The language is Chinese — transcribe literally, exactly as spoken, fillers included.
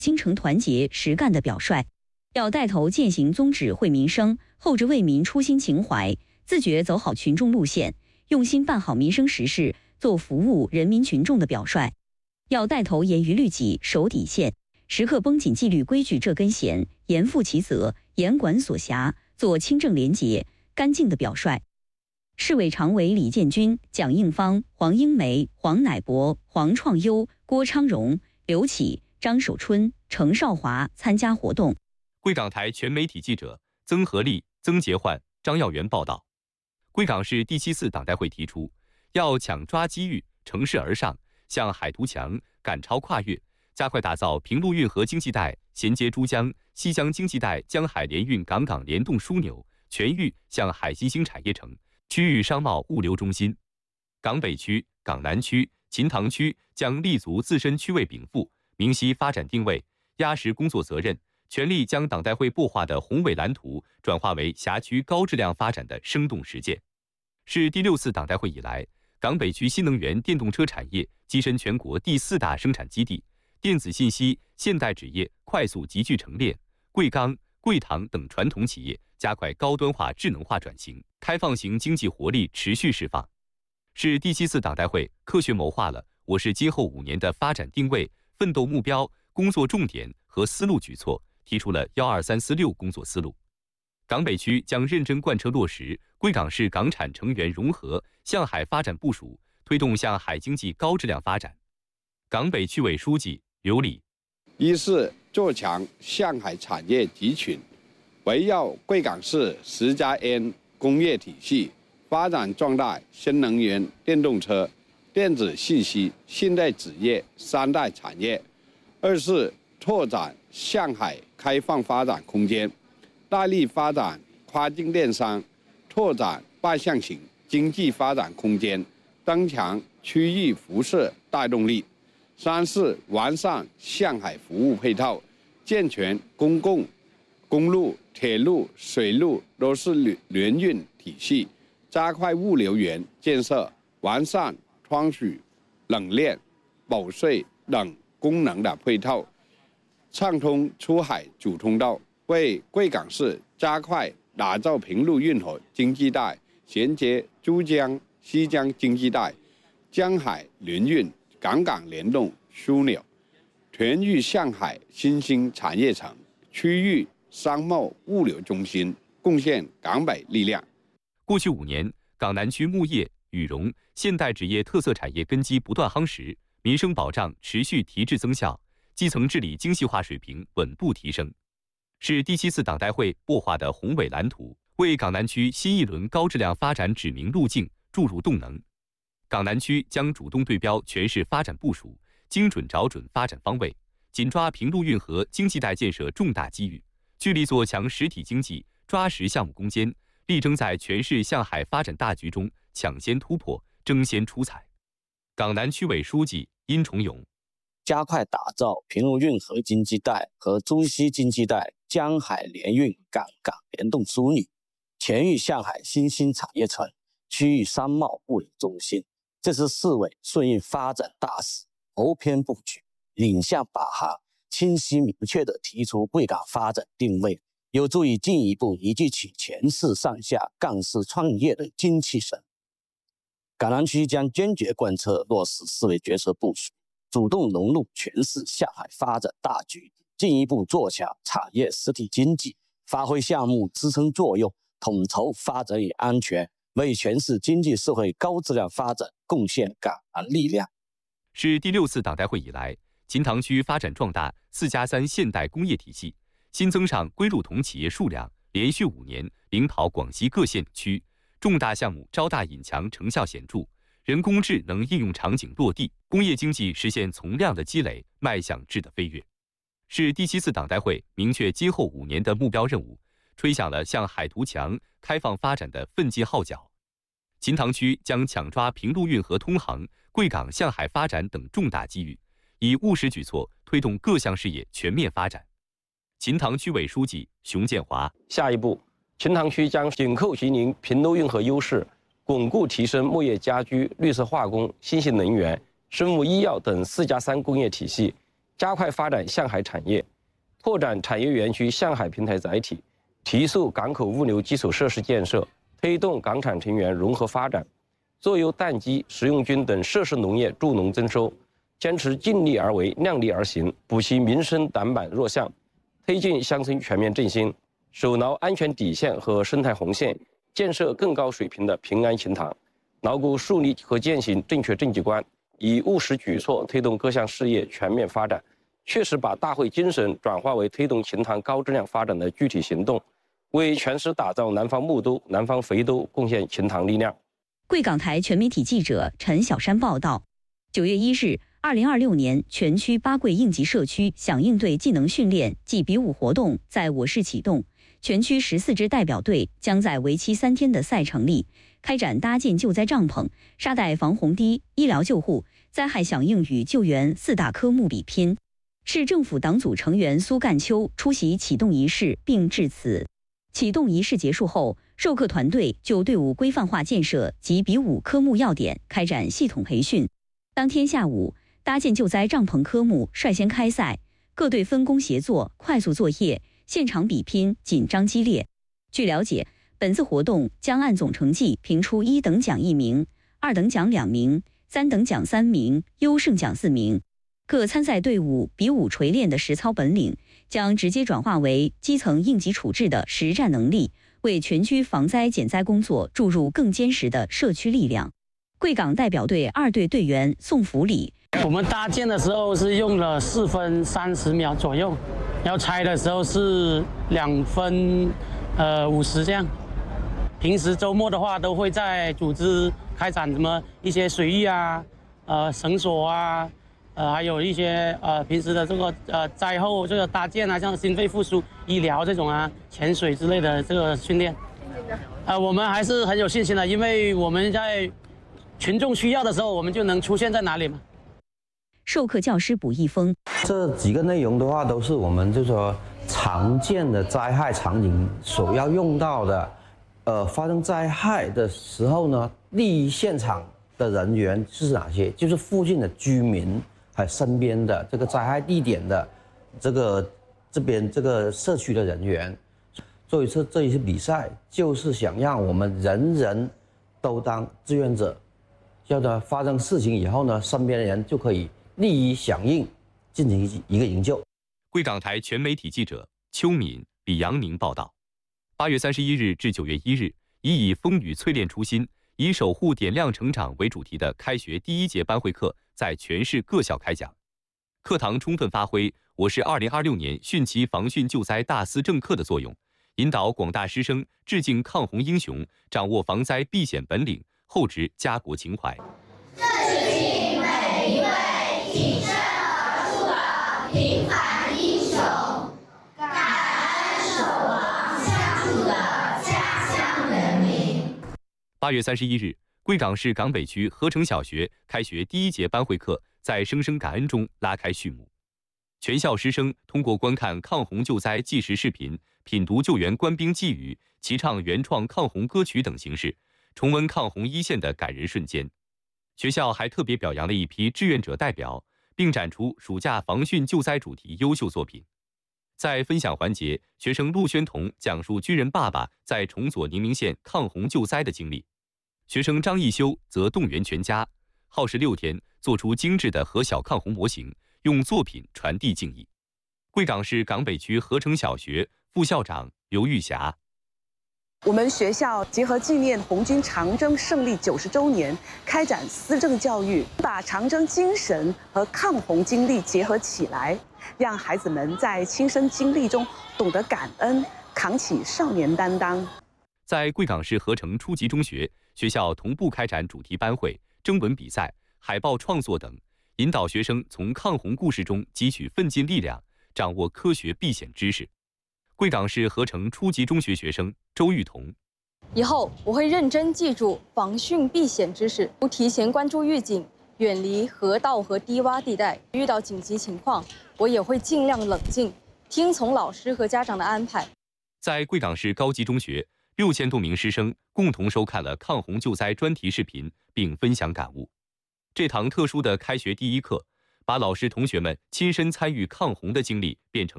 精诚团结实干的表率。要带头践行宗旨惠民生、厚植为民初心情怀，自觉走好群众路线，用心办好民生实事，做服务人民群众的表率。要带头严于律己、守底线，时刻绷紧纪律规矩这根弦，严负其责，严管所辖，做清正廉洁、干净的表率。市委常委李建军、蒋应芳、黄英梅、黄乃博、黄创优、郭昌荣、刘启、张守春、程少华参加活动。 贵港台全媒体记者曾和利、曾杰焕、张耀元报道。贵港市第七次党代会提出，要抢抓机遇，乘势而上，向海图强，赶超跨越，加快打造平陆运河经济带衔接珠江、西江经济带江海联运港港联动枢纽，全域向海新兴产业城、区域商贸物流中心。港北区、港南区、秦塘区将立足自身区位禀赋，明晰发展定位，压实工作责任，全力将党代会擘画的宏伟蓝图转化为辖区高质量发展的生动实践。是第六次党代会以来，港北区新能源电动车产业跻身全国第四大生产基地，电子信息、现代纸业快速集聚成链，贵钢、贵糖等传统企业加快高端化、智能化转型，开放型经济活力持续释放。是第七次党代会科学谋划了我市今后五年的发展定位、奋斗目标、工作重点和思路举措，提出了幺二三四六工作思路。港北区将认真贯彻落实贵港市港产成员融合向海发展部署，推动向海经济高质量发展。港北区委书记刘礼： 一是做强向海产业集群，围绕贵港市十加 N 工业体系，发展壮大新能源电动车、电子信息、现代纸业三大产业；二是拓展向海开放发展空间，大力发展跨境电商，拓展外向型经济发展空间，增强区域辐射带动力；三是完善向海服务配套，健全公共、公路、铁路、水路都市联运体系，加快物流园建设，完善仓储、冷链、保税等功能的配套，畅通出海主通道，为贵港市加快打造平陆运河经济带衔接珠江、西江经济带、江海联运港港联动枢纽，全域向海新兴产业城、区域商贸物流中心贡献港北力量。 过去五年，港南区木业、羽绒、现代纸业特色产业根基不断夯实，民生保障持续提质增效，基层治理精细化水平稳步提升，是第七次党代会擘画的宏伟蓝图，为港南区新一轮高质量发展指明路径、注入动能。港南区将主动对标全市发展部署，精准找准发展方位，紧抓平陆运河经济带建设重大机遇，聚力做强实体经济，抓实项目攻坚，力争在全市向海发展大局中抢先突破、争先出彩。港南区委书记殷崇勇： 加快打造平陆运河经济带和珠西经济带江海联运港港联动枢纽，全域向海新兴产业城、区域商贸物流中心。这是市委顺应发展大势，谋篇布局，领向把行，清晰明确地提出贵港发展定位，有助于进一步凝聚起全市上下干事创业的精气神。港南区将坚决贯彻落实市委决策部署，主动融入全市向海发展大局，进一步做强产业实体经济，发挥项目支撑作用，统筹发展与安全，为全市经济社会高质量发展贡献港南力量。 是第六次党代会以来，秦塘区发展壮大四加三现代工业体系，新增上归入同企业数量连续五年领跑广西各县区，重大项目招大引强成效显著，人工智能应用场景落地，工业经济实现从量的积累迈向质的飞跃。是第七次党代会明确今后五年的目标任务，吹响了向海图强、开放发展的奋进号角。秦塘区将抢抓平陆运河通航、贵港向海发展等重大机遇，以务实举措推动各项事业全面发展。秦塘区委书记熊建华： 下一步，秦塘区将紧扣吉林平陆运河优势，巩固提升木业家居、绿色化工、新型能源、生物医药等四加三工业体系， 加快发展向海产业，拓展产业园区向海平台载体，提速港口物流基础设施建设，推动港产成员融合发展，做优氮基、食用菌等设施农业助农增收，坚持尽力而为、量力而行，补齐民生短板弱项，推进乡村全面振兴，守牢安全底线和生态红线，建设更高水平的平安秦塘，牢固树立和践行正确政绩观，以务实举措推动各项事业全面发展，确实把大会精神转化为推动秦塘高质量发展的具体行动，为全市打造南方木都、南方肥都贡献秦塘力量。 贵港台全媒体记者陈小山报道，九月一日，二零二六年全区八贵应急社区响应队技能训练暨比武活动在我市启动，全区十四支代表队将在为期三天的赛程里开展搭建救灾帐篷、沙袋防洪堤、医疗救护、灾害响应与救援四大科目比拼。市政府党组成员苏干秋出席启动仪式并致辞。启动仪式结束后，授课团队就队伍规范化建设及比武科目要点开展系统培训。当天下午，搭建救灾帐篷科目率先开赛，各队分工协作，快速作业，现场比拼紧张激烈。据了解，本次活动将按总成绩评出一等奖一名、二等奖两名、三等奖三名、优胜奖四名。各参赛队伍比武锤炼的实操本领，将直接转化为基层应急处置的实战能力，为全区防灾减灾工作注入更坚实的社区力量。贵港代表队二队队员宋福礼， 我们搭建的时候是用了四分三十秒左右，要拆的时候是两分呃五十这样。平时周末的话，都会在组织开展什么一些水域啊、呃绳索啊。呃，还有一些呃平时的这个呃灾后这个搭建啊，像心肺复苏、医疗这种啊、潜水之类的这个训练，呃，我们还是很有信心的，因为我们在群众需要的时候，我们就能出现在哪里嘛。 授课教师卜一峰， 这几个内容的话，都是我们就说常见的灾害场景所要用到的，呃，发生灾害的时候呢，第一现场的人员是哪些？就是附近的居民。还有身边的这个灾害地点的这个这边这个社区的人员，做一次这一次比赛，就是想让我们人人都当志愿者，叫他发生事情以后呢，身边的人就可以立即响应，进行一个营救。 贵港台全媒体记者邱敏、李阳明报道。八月三十一日至九月一日，以以风雨淬炼初心，以守护点亮成长为主题的开学第一节班会课在全市各校开讲。课堂充分发挥我市二零二六年汛期防汛救灾大思政课的作用，引导广大师生致敬抗洪英雄，掌握防灾避险本领，厚植家国情怀。 这是敬每一位挺身而出的平凡英雄，感恩守望相助的家乡人民。 八月三十一日，贵港市港北区合成小学开学第一节班会课在声声感恩中拉开序幕。全校师生通过观看抗洪救灾纪实视频、品读救援官兵寄语、齐唱原创抗洪歌曲等形式，重温抗洪一线的感人瞬间。学校还特别表扬了一批志愿者代表，并展出暑假防汛救灾主题优秀作品。在分享环节，学生陆宣彤讲述军人爸爸在崇左宁明县抗洪救灾的经历，学生张义修则动员全家，耗时六天做出精致的核小抗洪模型，用作品传递敬意。贵港市港北区合成小学副校长刘玉霞， 我们学校结合纪念红军长征胜利九十周年，开展思政教育，把长征精神和抗洪经历结合起来，让孩子们在亲身经历中懂得感恩，扛起少年担当。 在贵港市合成初级中学，学校同步开展主题班会、征文比赛、海报创作等，引导学生从抗洪故事中汲取奋进力量，掌握科学避险知识。贵港市合成初级中学学生周玉彤， 以后我会认真记住防汛避险知识，提前关注预警，远离河道和低洼地带。遇到紧急情况，我也会尽量冷静，听从老师和家长的安排。 在贵港市高级中学，六千多名师生共同收看了抗洪救灾专题视频，并分享感悟。这堂特殊的开学第一课，把把老师同学们亲身参与抗洪的经历变成